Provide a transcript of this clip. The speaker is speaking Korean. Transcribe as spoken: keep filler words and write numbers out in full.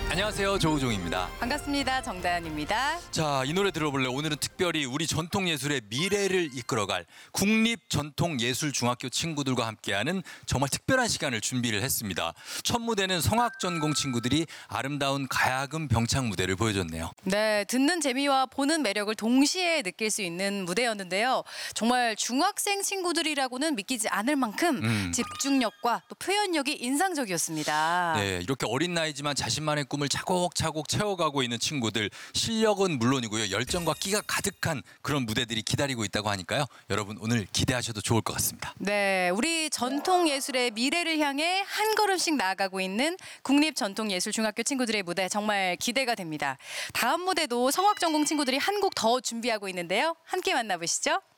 안녕하세요, 조우종입니다. 반갑습니다. 정다은입니다. 자, 이 노래 들어볼래? 오늘은 특별히 우리 전통예술의 미래를 이끌어갈 국립전통예술중학교 친구들과 함께하는 정말 특별한 시간을 준비를 했습니다. 첫 무대는 성악전공 친구들이 아름다운 가야금 병창 무대를 보여줬네요. 네, 듣는 재미와 보는 매력을 동시에 느낄 수 있는 무대였는데요. 정말 중학생 친구들이라고는 믿기지 않을 만큼 음. 집중력과 또 표현력이 인상적이었습니다. 네, 이렇게 어린 나이지만 자신만의 꿈을 차곡차곡 채워가고 있는 친구들, 실력은 물론이고요, 열정과 끼가 가득한 그런 무대들이 기다리고 있다고 하니까요. 여러분 오늘 기대하셔도 좋을 것 같습니다. 네, 우리 전통예술의 미래를 향해 한 걸음씩 나아가고 있는 국립전통예술중학교 친구들의 무대 정말 기대가 됩니다. 다음 무대도 성악전공 친구들이 한 곡 더 준비하고 있는데요. 함께 만나보시죠.